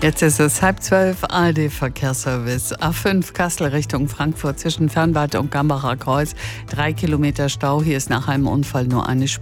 Jetzt ist es 11:30, ARD-Verkehrsservice. A5 Kassel Richtung Frankfurt zwischen Fernwald und Gambacher Kreuz. 3 Kilometer Stau. Hier ist nach einem Unfall nur eine Spur.